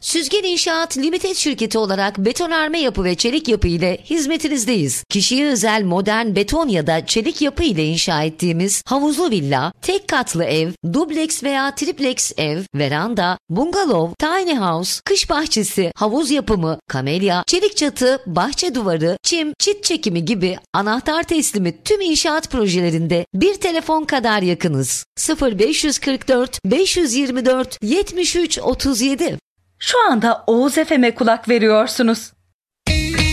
Süzgen İnşaat Limited şirketi olarak betonarme yapı ve çelik yapı ile hizmetinizdeyiz. Kişiye özel modern beton ya da çelik yapı ile inşa ettiğimiz havuzlu villa, tek katlı ev, dubleks veya triplex ev, veranda, bungalov, tiny house, kış bahçesi, havuz yapımı, kamelya, çelik çatı, bahçe duvarı, çim, çit çekimi gibi anahtar teslimi tüm inşaat projelerinde bir telefon kadar yakınız. 0544 524 73 37. Şu anda Oğuz FM'e kulak veriyorsunuz.